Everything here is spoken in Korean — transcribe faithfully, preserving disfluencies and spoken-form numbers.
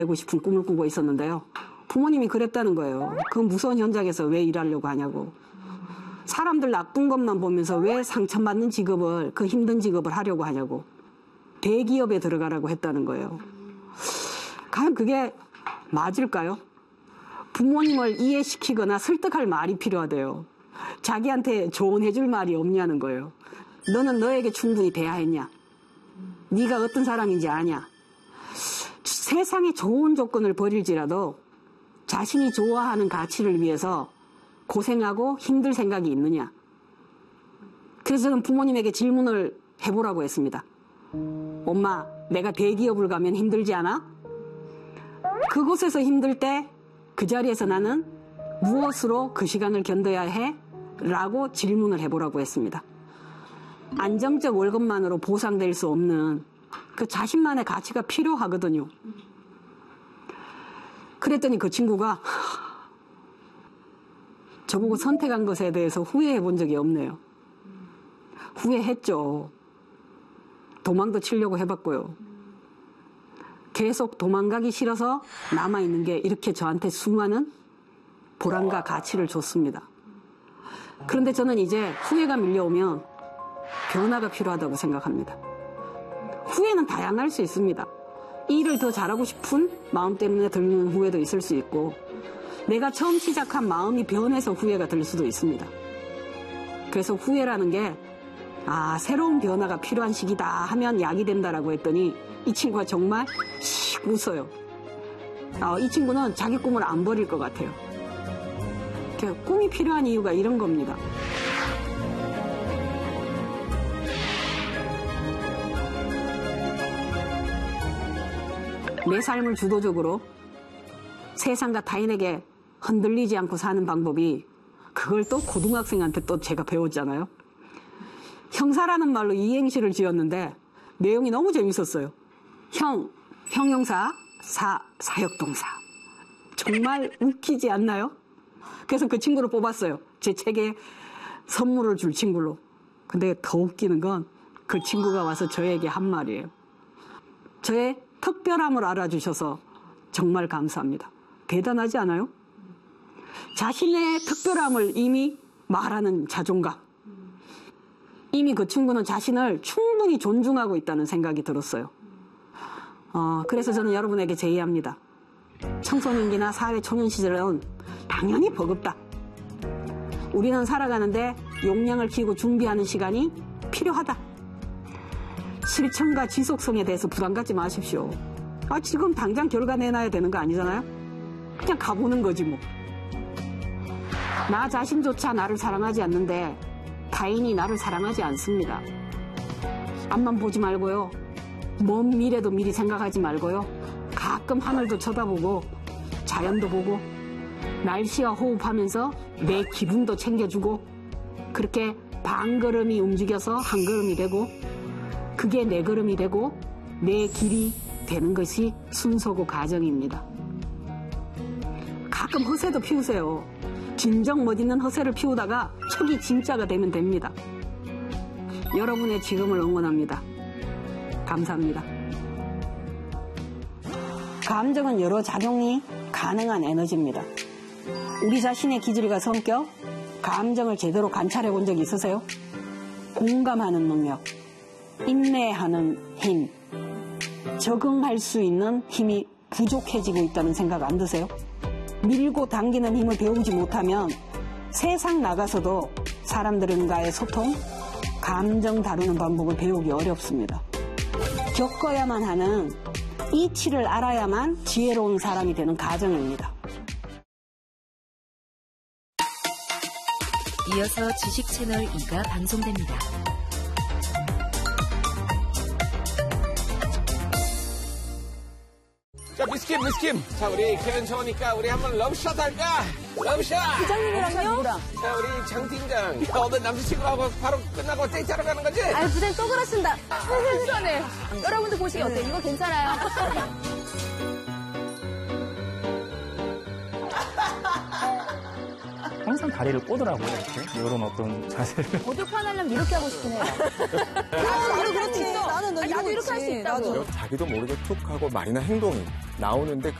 되고 싶은 꿈을 꾸고 있었는데요. 부모님이 그랬다는 거예요. 그 무서운 현장에서 왜 일하려고 하냐고. 사람들 나쁜 것만 보면서 왜 상처받는 직업을, 그 힘든 직업을 하려고 하냐고. 대기업에 들어가라고 했다는 거예요. 과연 그게 맞을까요? 부모님을 이해시키거나 설득할 말이 필요하대요. 자기한테 조언해줄 말이 없냐는 거예요. 너는 너에게 충분히 돼야 했냐? 네가 어떤 사람인지 아냐? 세상에 좋은 조건을 버릴지라도 자신이 좋아하는 가치를 위해서 고생하고 힘들 생각이 있느냐? 그래서 저는 부모님에게 질문을 해보라고 했습니다. 엄마, 내가 대기업을 가면 힘들지 않아? 그곳에서 힘들 때 그 자리에서 나는 무엇으로 그 시간을 견뎌야 해? 라고 질문을 해보라고 했습니다. 안정적 월급만으로 보상될 수 없는 그 자신만의 가치가 필요하거든요. 그랬더니 그 친구가 저보고 선택한 것에 대해서 후회해 본 적이 없네요. 후회했죠. 도망도 치려고 해봤고요. 계속 도망가기 싫어서 남아있는 게 이렇게 저한테 수많은 보람과 가치를 줬습니다. 그런데 저는 이제 후회가 밀려오면 변화가 필요하다고 생각합니다. 후회는 다양할 수 있습니다. 일을 더 잘하고 싶은 마음 때문에 드는 후회도 있을 수 있고, 내가 처음 시작한 마음이 변해서 후회가 들 수도 있습니다. 그래서 후회라는 게 아, 새로운 변화가 필요한 시기다 하면 약이 된다라고 했더니 이 친구가 정말 씩 웃어요. 아, 이 친구는 자기 꿈을 안 버릴 것 같아요. 꿈이 필요한 이유가 이런 겁니다. 내 삶을 주도적으로 세상과 타인에게 흔들리지 않고 사는 방법이, 그걸 또 고등학생한테 또 제가 배웠잖아요. 형사라는 말로 이행시를 지었는데 내용이 너무 재밌었어요. 형, 형용사, 사, 사역동사. 정말 웃기지 않나요? 그래서 그 친구를 뽑았어요. 제 책에 선물을 줄 친구로. 근데 더 웃기는 건 그 친구가 와서 저에게 한 말이에요. 저의 특별함을 알아주셔서 정말 감사합니다. 대단하지 않아요? 자신의 특별함을 이미 말하는 자존감. 이미 그 친구는 자신을 충분히 존중하고 있다는 생각이 들었어요. 어, 그래서 저는 여러분에게 제의합니다. 청소년기나 사회 초년 시절은 당연히 버겁다. 우리는 살아가는데 용량을 키우고 준비하는 시간이 필요하다. 실천과 지속성에 대해서 부담 갖지 마십시오. 아, 지금 당장 결과 내놔야 되는 거 아니잖아요? 그냥 가보는 거지 뭐. 나 자신조차 나를 사랑하지 않는데 타인이 나를 사랑하지 않습니다. 앞만 보지 말고요. 먼 미래도 미리 생각하지 말고요. 가끔 하늘도 쳐다보고 자연도 보고 날씨와 호흡하면서 내 기분도 챙겨주고, 그렇게 반 걸음이 움직여서 한 걸음이 되고, 그게 내 걸음이 되고 내 길이 되는 것이 순서고 과정입니다. 가끔 허세도 피우세요. 진정 멋있는 허세를 피우다가 척이 진짜가 되면 됩니다. 여러분의 지금을 응원합니다. 감사합니다. 감정은 여러 작용이 가능한 에너지입니다. 우리 자신의 기질과 성격, 감정을 제대로 관찰해 본 적이 있으세요? 공감하는 능력, 인내하는 힘, 적응할 수 있는 힘이 부족해지고 있다는 생각 안 드세요? 밀고 당기는 힘을 배우지 못하면 세상 나가서도 사람들과의 소통, 감정 다루는 방법을 배우기 어렵습니다. 겪어야만 하는 이치를 알아야만 지혜로운 사람이 되는 과정입니다. 이어서 지식 채널 이가 방송됩니다. 자, 미스킴, 미스킴. 자, 우리 괜찮으니까 우리 한번 러브샷 할까? 러브샷! 부장님이랑요? 자, 우리 장 팀장. 야, 오늘 남자친구하고 바로 끝나고 데이트하러 가는 거지? 아유, 부장님 또 그러신다. 시원해. 여러분들 보시기 어때요? 이거 괜찮아요? 항상 다리를 꼬더라고요. 이렇게. 이런 어떤 자세를. 저도 편하려면 이렇게 하고 싶긴 해요. 나도 그렇지. 나는 너 아니, 나도 이렇게 할 수 있다고. 자기도 모르게 툭 하고 말이나 행동이 나오는데